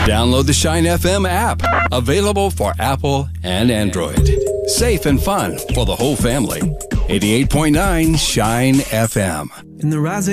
Download the Shine FM app, available for Apple and Android. Safe and fun for the whole family. 88.9 Shine FM. In the rising